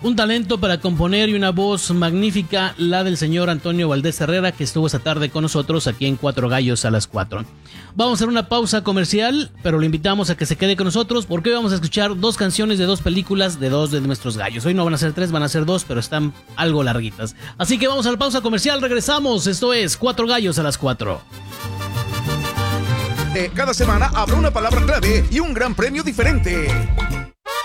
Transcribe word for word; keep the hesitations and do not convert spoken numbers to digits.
Un talento para componer y una voz magnífica, la del señor Antonio Valdés Herrera, que estuvo esta tarde con nosotros aquí en Cuatro Gallos a las cuatro. Vamos a hacer una pausa comercial, pero lo invitamos a que se quede con nosotros porque hoy vamos a escuchar dos canciones de dos películas de dos de nuestros gallos. Hoy no van a ser tres, van a ser dos, pero están algo larguitas. Así que vamos a la pausa comercial, regresamos. Esto es Cuatro Gallos a las cuatro. Eh, cada semana habrá una palabra clave y un gran premio diferente.